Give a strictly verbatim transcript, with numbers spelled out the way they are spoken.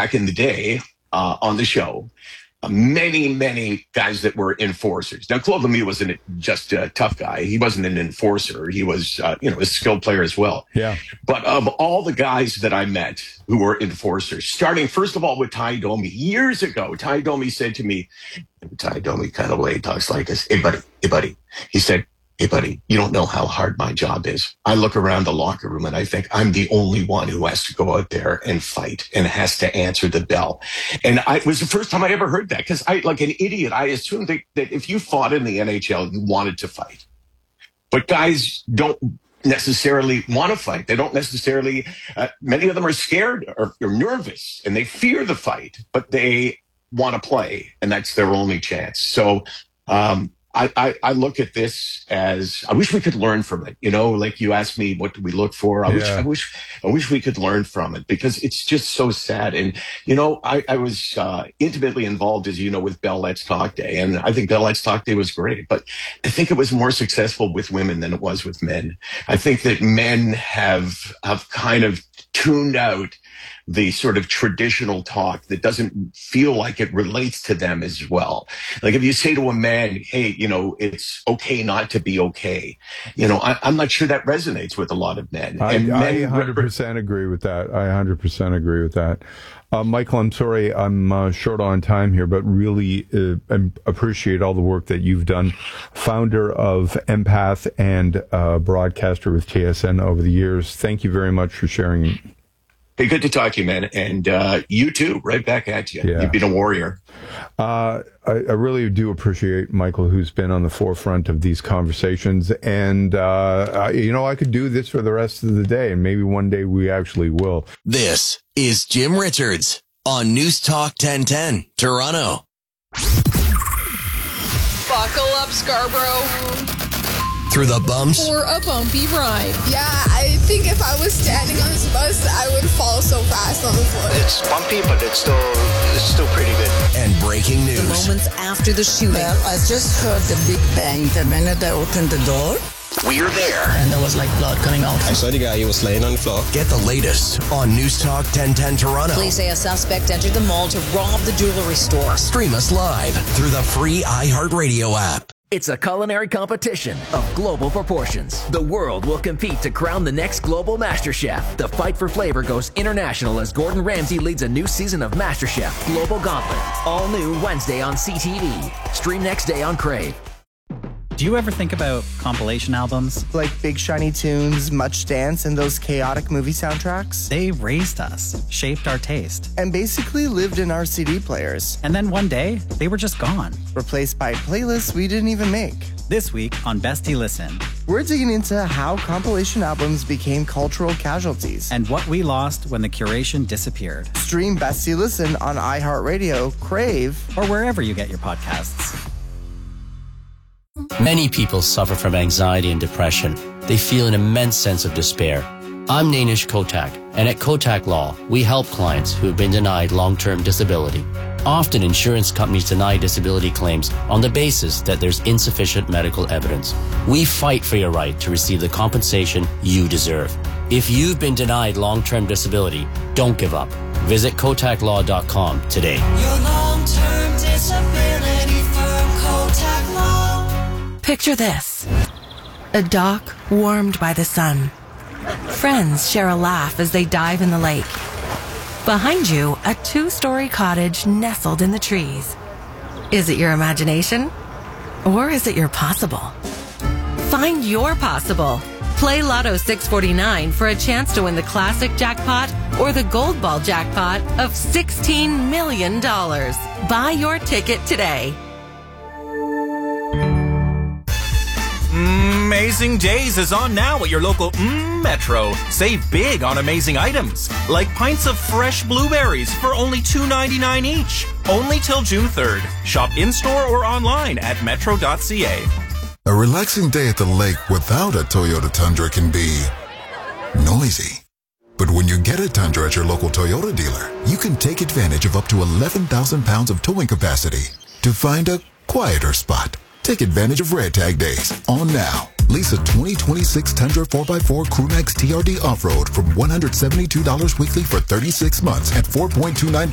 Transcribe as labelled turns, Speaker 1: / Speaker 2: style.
Speaker 1: back in the day uh, on the show, uh, many, many guys that were enforcers. Now, Claude Lemieux wasn't just a tough guy. He wasn't an enforcer. He was, uh, you know, a skilled player as well.
Speaker 2: Yeah.
Speaker 1: But of all the guys that I met who were enforcers, starting first of all with Ty Domi, years ago, Ty Domi said to me, Ty Domi kind of way talks like this. Hey, buddy, hey, buddy. He said, hey, buddy, you don't know how hard my job is. I look around the locker room and I think I'm the only one who has to go out there and fight and has to answer the bell. And I, it was the first time I ever heard that because I, like an idiot, I assumed that, that if you fought in the N H L, you wanted to fight. But guys don't necessarily want to fight. They don't necessarily, uh, many of them are scared or, or nervous and they fear the fight, but they want to play and that's their only chance. So, um, I, I, I look at this as, I wish we could learn from it. You know, like you asked me, what do we look for? I
Speaker 2: yeah.
Speaker 1: wish, I wish, I wish we could learn from it because it's just so sad. And, you know, I, I was uh, intimately involved, as you know, with Bell Let's Talk Day. And I think Bell Let's Talk Day was great, but I think it was more successful with women than it was with men. I think that men have, have kind of tuned out the sort of traditional talk that doesn't feel like it relates to them as well. Like if you say to a man, hey, you know, it's okay not to be okay. You know, I, I'm not sure that resonates with a lot of men.
Speaker 2: I,
Speaker 1: and
Speaker 2: I
Speaker 1: men
Speaker 2: one hundred percent agree with that. I one hundred percent agree with that. Uh, Michael, I'm sorry I'm uh, short on time here, but really uh, appreciate all the work that you've done. Founder of Empath and uh, broadcaster with T S N over the years. Thank you very much for sharing.
Speaker 1: Hey, good to talk to you, man. And uh, you too, right back at you.
Speaker 2: Yeah.
Speaker 1: You've been a warrior.
Speaker 2: Uh, I, I really do appreciate Michael, who's been on the forefront of these conversations. And, uh, I, you know, I could do this for the rest of the day, and maybe one day we actually will.
Speaker 3: This is Jim Richards on News Talk ten ten, Toronto.
Speaker 4: Buckle up, Scarborough.
Speaker 3: Through the bumps.
Speaker 4: For a bumpy ride.
Speaker 5: Yeah, I think if I was standing on this bus, I would fall so fast on the floor.
Speaker 6: It's bumpy, but it's still it's still pretty good.
Speaker 3: And breaking news.
Speaker 4: The moments after the shooting.
Speaker 7: Well, I just heard the big bang the minute I opened the door.
Speaker 3: We're there.
Speaker 7: And there was like blood coming out.
Speaker 6: I saw the guy, he was laying on the floor.
Speaker 3: Get the latest on News Talk ten ten Toronto.
Speaker 4: Police say a suspect entered the mall to rob the jewelry store.
Speaker 3: Stream us live through the free iHeartRadio app.
Speaker 8: It's a culinary competition of global proportions. The world will compete to crown the next global MasterChef. The fight for flavor goes international as Gordon Ramsay leads a new season of MasterChef Global Gauntlet. All new Wednesday on C T V. Stream next day on Crave.
Speaker 9: Do you ever think about compilation albums?
Speaker 10: Like Big Shiny Tunes, Much Dance, and those chaotic movie soundtracks?
Speaker 9: They raised us, shaped our taste.
Speaker 10: And basically lived in our C D players.
Speaker 9: And then one day, they were just gone.
Speaker 10: Replaced by playlists we didn't even make.
Speaker 9: This week on Bestie Listen,
Speaker 10: we're digging into how compilation albums became cultural casualties.
Speaker 9: And what we lost when the curation disappeared.
Speaker 10: Stream Bestie Listen on iHeartRadio, Crave,
Speaker 9: or wherever you get your podcasts.
Speaker 11: Many people suffer from anxiety and depression. They feel an immense sense of despair. I'm Nainish Kotak, and at Kotak Law, we help clients who have been denied long-term disability. Often insurance companies deny disability claims on the basis that there's insufficient medical evidence. We fight for your right to receive the compensation you deserve. If you've been denied long-term disability, don't give up. Visit kotak law dot com today.
Speaker 12: Your long-term disability firm, Kotak Law.
Speaker 13: Picture this. A dock warmed by the sun. Friends share a laugh as they dive in the lake. Behind you, a two-story cottage nestled in the trees. Is it your imagination? Or is it your possible? Find your possible. Play Lotto six forty-nine for a chance to win the classic jackpot or the gold ball jackpot of sixteen million dollars. Buy your ticket today.
Speaker 14: Amazing Days is on now at your local mm, Metro. Save big on amazing items, like pints of fresh blueberries for only two ninety-nine each. Only till June third. Shop in-store or online at metro dot c a.
Speaker 15: A relaxing day at the lake without a Toyota Tundra can be noisy. But when you get a Tundra at your local Toyota dealer, you can take advantage of up to eleven thousand pounds of towing capacity to find a quieter spot. Take advantage of Red Tag Days on now. Lease a twenty twenty-six Tundra four by four Crewmax T R D Off-Road from one hundred seventy-two dollars weekly for thirty-six months at four point two nine